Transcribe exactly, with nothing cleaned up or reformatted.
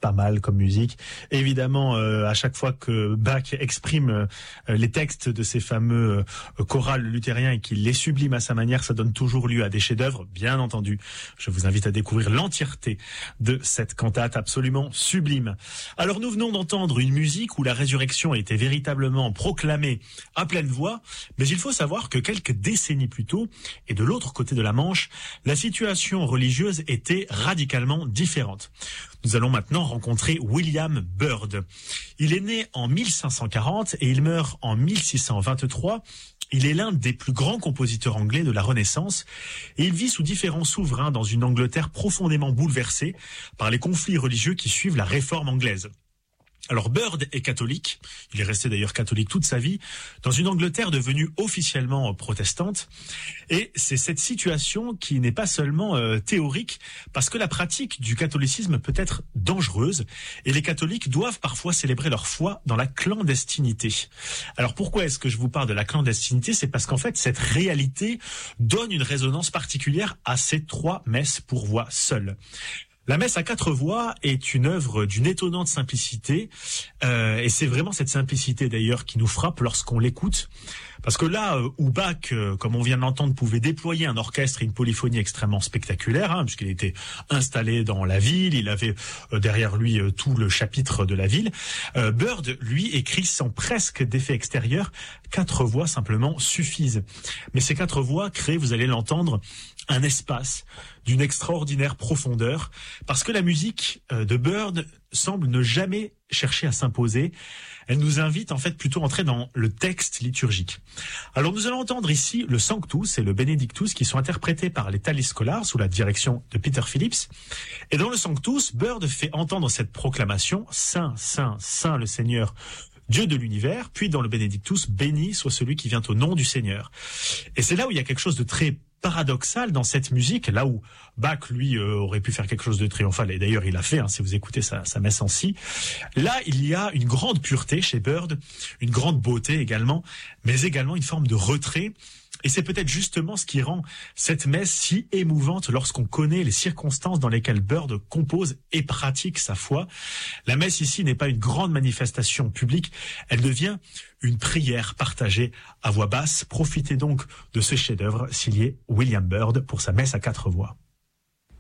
pas mal comme musique. Évidemment, euh, à chaque fois que Bach exprime euh, les textes de ces fameux euh, chorales luthériens et qu'il les sublime à sa manière, ça donne toujours lieu à des chefs-d'œuvre. Bien entendu, je vous invite à découvrir l'entièreté de cette cantate absolument sublime. Alors nous venons d'entendre une musique où la résurrection était véritablement proclamée à pleine voix, mais il faut savoir que quelques décennies plus tôt, et de l'autre côté de la Manche, la situation religieuse était radicalement différente. Nous allons maintenant rencontrer William Byrd. Il est né en mille cinq cent quarante et il meurt en mille six cent vingt-trois. Il est l'un des plus grands compositeurs anglais de la Renaissance et il vit sous différents souverains dans une Angleterre profondément bouleversée par les conflits religieux qui suivent la réforme anglaise. Alors Byrd est catholique, il est resté d'ailleurs catholique toute sa vie, dans une Angleterre devenue officiellement protestante. Et c'est cette situation qui n'est pas seulement euh, théorique, parce que la pratique du catholicisme peut être dangereuse, et les catholiques doivent parfois célébrer leur foi dans la clandestinité. Alors pourquoi est-ce que je vous parle de la clandestinité? C'est parce qu'en fait cette réalité donne une résonance particulière à ces trois messes pour voix seule. La messe à quatre voix est une œuvre d'une étonnante simplicité, euh, et c'est vraiment cette simplicité d'ailleurs qui nous frappe lorsqu'on l'écoute. Parce que là euh, où Bach, euh, comme on vient de l'entendre, pouvait déployer un orchestre et une polyphonie extrêmement spectaculaire, hein, puisqu'il était installé dans la ville, il avait euh, derrière lui euh, tout le chapitre de la ville, euh, Byrd, lui, écrit sans presque d'effet extérieur, quatre voix simplement suffisent. Mais ces quatre voix créent, vous allez l'entendre, un espace d'une extraordinaire profondeur, parce que la musique euh, de Byrd semble ne jamais chercher à s'imposer. Elle nous invite en fait plutôt à entrer dans le texte liturgique. Alors nous allons entendre ici le Sanctus et le Benedictus qui sont interprétés par les Thalis Scholars sous la direction de Peter Phillips. Et dans le Sanctus, Byrd fait entendre cette proclamation « Saint, Saint, Saint le Seigneur ». Dieu de l'univers, puis dans le Benedictus, béni soit celui qui vient au nom du Seigneur. Et c'est là où il y a quelque chose de très paradoxal dans cette musique, là où Bach, lui, euh, aurait pu faire quelque chose de triomphal, et d'ailleurs il l'a fait, hein, si vous écoutez sa, sa messe en si. Là, il y a une grande pureté chez Byrd, une grande beauté également, mais également une forme de retrait. Et c'est peut-être justement ce qui rend cette messe si émouvante lorsqu'on connaît les circonstances dans lesquelles Byrd compose et pratique sa foi. La messe ici n'est pas une grande manifestation publique, elle devient une prière partagée à voix basse. Profitez donc de ce chef-d'œuvre signé William Byrd pour sa messe à quatre voix.